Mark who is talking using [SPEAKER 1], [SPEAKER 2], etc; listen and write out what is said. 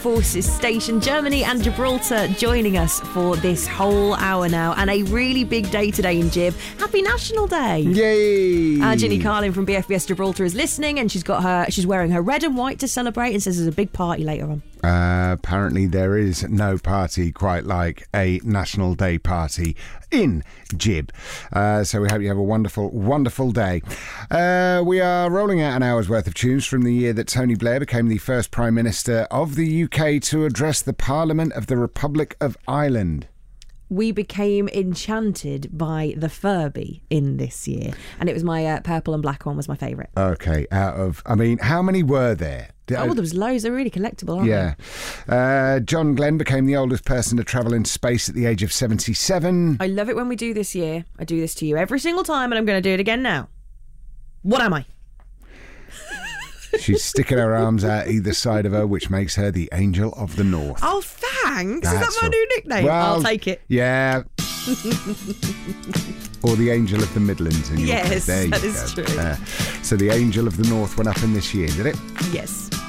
[SPEAKER 1] Forces Station, Germany and Gibraltar joining us for this whole hour now, and a really big day today in Gib. Happy National Day!
[SPEAKER 2] Yay!
[SPEAKER 1] Ginny Carlin from BFBS Gibraltar is listening, and she's wearing her red and white to celebrate, and says there's a big party later on.
[SPEAKER 2] Apparently there is no party quite like a National Day party in Gib. So we hope you have a wonderful, wonderful day. We are rolling out an hour's worth of tunes from the year that Tony Blair became the first Prime Minister of the UK to address the Parliament of the Republic of Ireland.
[SPEAKER 1] We became enchanted by the Furby in this year, and it was my purple and black one was my favourite.
[SPEAKER 2] Okay, how many were there?
[SPEAKER 1] There was loads. They're really collectible, aren't they?
[SPEAKER 2] Yeah. John Glenn became the oldest person to travel into space at the age of 77.
[SPEAKER 1] I love it when we do this year. I do this to you every single time, and I'm going to do it again now. What am I?
[SPEAKER 2] She's sticking her arms out either side of her, which makes her the Angel of the North.
[SPEAKER 1] Oh, thanks. Is that my new nickname?
[SPEAKER 2] Well,
[SPEAKER 1] I'll take it.
[SPEAKER 2] Yeah. Or the Angel of the Midlands. In your case.
[SPEAKER 1] Yes,
[SPEAKER 2] there
[SPEAKER 1] that
[SPEAKER 2] you
[SPEAKER 1] is
[SPEAKER 2] go.
[SPEAKER 1] true.
[SPEAKER 2] So the Angel of the North went up in this year, did it?
[SPEAKER 1] Yes.